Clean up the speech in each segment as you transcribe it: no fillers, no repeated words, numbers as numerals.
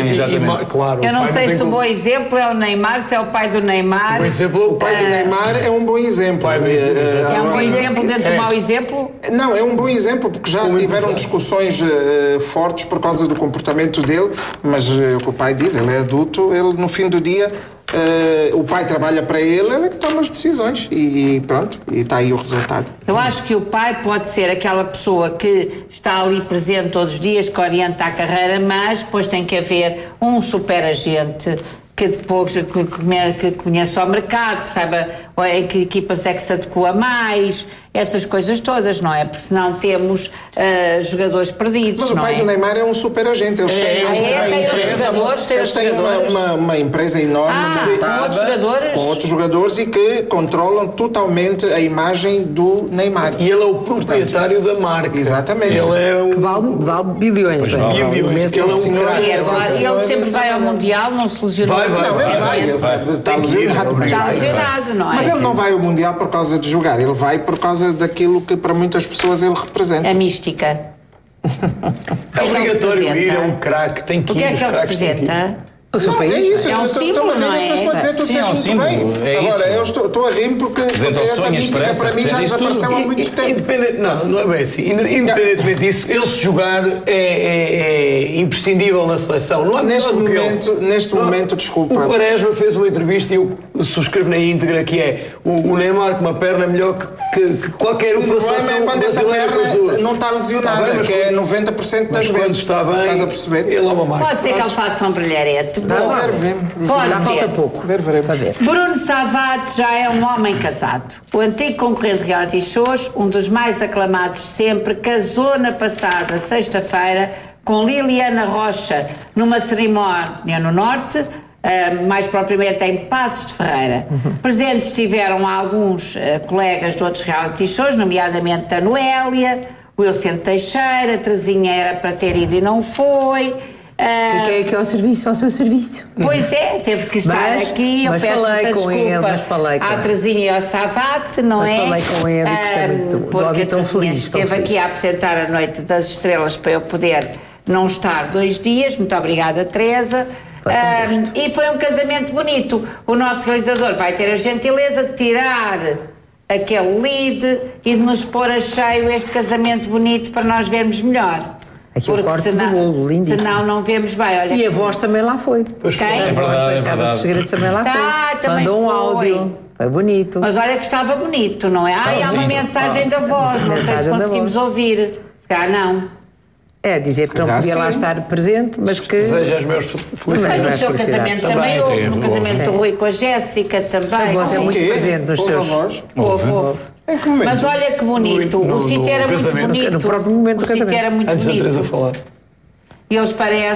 Claro, eu não sei se o bom exemplo é o Neymar, se é o pai do Neymar. O pai do Neymar é um bom exemplo. É um bom exemplo dentro do mau exemplo? Não, é um bom exemplo, porque já tiveram discussões fortes por causa do comportamento dele, mas o que o pai diz, ele é adulto, ele no fim do dia, o pai trabalha para ele é que toma as decisões e pronto, e está aí o resultado. Eu acho que o pai pode ser aquela pessoa que está ali presente todos os dias, que orienta a carreira, mas depois tem que haver um super-agente que depois que conheça o mercado, que saiba em que equipas é que se adequa mais, essas coisas todas, não é? Porque senão temos jogadores perdidos, mas o pai do Neymar é um super agente. Eles têm uma empresa enorme montada com outros jogadores e que controlam totalmente a imagem do Neymar. E ele é o proprietário da marca. Exatamente. Ele é que vale bilhões. Bilhões. Ele sempre vai ao Mundial, não se lesionou. Ele está lesionado. Está lesionado, não é? Mas ele não vai ao Mundial por causa de jogar, ele vai por causa daquilo que para muitas pessoas ele representa. A mística. É obrigatório ir, é um craque, tem que ir. O que é que ele representa? Não, é isso, é um símbolo, não é? Estou a dizer, tu disseste muito bem. Agora, eu estou a rir porque essa mística para mim já desapareceu há muito tempo. Não é bem assim. Independentemente disso, ele se jogar é imprescindível na seleção. Não há neste momento, desculpa. O Quaresma fez uma entrevista e eu subscrevo na íntegra que é o Neymar com uma perna melhor que qualquer um. O problema é quando essa perna não está lesionada, que é 90% das vezes. Está bem, estás a perceber? Ele é uma máquina. Pode ser que ele faça um brilharete. Pode ser. Pouco. Veremos. Bruno Savate já é um homem casado. O antigo concorrente de reality shows, um dos mais aclamados sempre, casou na passada sexta-feira com Liliana Rocha numa cerimónia no Norte, mais propriamente em Passos de Ferreira. Presentes estiveram alguns colegas de outros reality shows, nomeadamente a Noélia, Wilson Teixeira, a Terezinha era para ter ido e não foi. O que é que é ao seu serviço? Pois é, teve que estar aqui. Eu peço muita desculpa à Terezinha e ao Savate, não é? Falei com ele e gostei muito do óbvio tão feliz. Esteve aqui a apresentar a Noite das Estrelas para eu poder não estar 2 dias. Muito obrigada, Teresa. E foi um casamento bonito. O nosso realizador vai ter a gentileza de tirar aquele lead e de nos pôr a cheio este casamento bonito para nós vermos melhor. Aquele corte do bolo, lindíssimo. Senão não vemos bem. Olha, e a voz também lá foi. Quem? A voz da Casa dos Segredos também lá foi. Mandou um áudio. Foi bonito. Mas olha que estava bonito, não é? Há uma mensagem da voz. Não sei se conseguimos ouvir. Se calhar não. É, dizer que não podia lá estar presente, mas que... Deseja as maiores felicidades. No seu casamento também houve. No casamento do Rui com a Jéssica também. A voz é muito presente nos seus... Houve. Mas olha que bonito, o sítio era muito bonito. No próprio momento do casamento. Era muito antes bonito. Da Teresa falar. Eles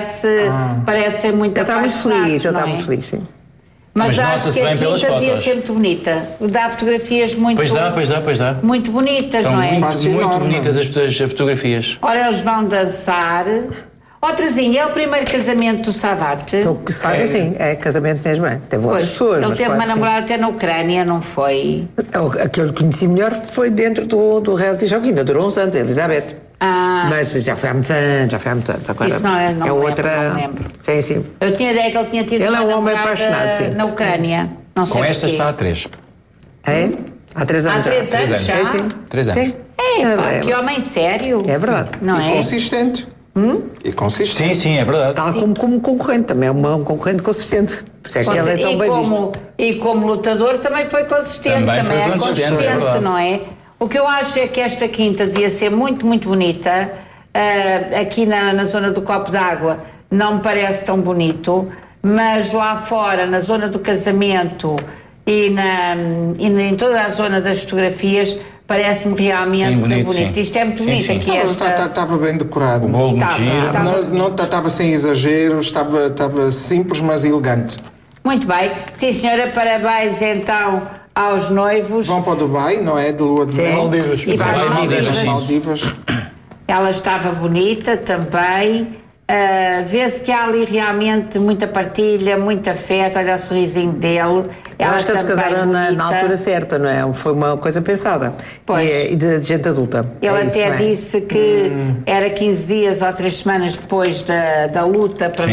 parecem muito apaixonados. Eu estava muito feliz, sim. Mas acho que a quinta devia ser muito bonita. Dá fotografias muito... Pois dá. Muito bonitas, não é? Muito bonitas as fotografias. Ora, eles vão dançar... Terezinha, é o primeiro casamento do Savate? Que saiba, sim. É casamento mesmo. Teve outras pessoas. Ele teve uma namorada até na Ucrânia, não foi? Aquele que conheci melhor foi dentro do reality show, que ainda durou uns anos, Elizabeth. Mas já foi há muitos anos, Agora isso não é outra... não lembro. Sim. Eu tinha ideia que ele tinha tido uma namorada homem apaixonado, sim. Na Ucrânia. Não sei com esta porquê. está há 3. É? Há 3 anos. Há 3 anos já? Sim. 3 anos. Que homem sério. É verdade. Não é? Consistente. E consistente. Sim, é verdade. Tal como concorrente, também é um concorrente consistente. Por isso é que ele é tão bem visto. E como lutador também foi consistente. Também é consistente, não é? O que eu acho é que esta quinta devia ser muito, muito bonita. Aqui na zona do copo d'água não me parece tão bonito, mas lá fora, na zona do casamento e em toda a zona das fotografias, parece-me realmente bonito. Isto é muito bonito. Aqui estava bem decorado. O bolo muito giro. Não estava sem exageros, estava simples, mas elegante. Muito bem. Sim, senhora, parabéns então aos noivos. Vão para o Dubai, não é? De lua de mel. Maldivas. E vai para Maldivas. Ela estava bonita também. Vê-se que há ali realmente muita partilha, muito afeto. Olha o sorrisinho dele. Eu acho que eles casaram na altura certa, não é? Foi uma coisa pensada. Pois. E de gente adulta. Ele até disse que era 15 dias ou 3 semanas depois da luta para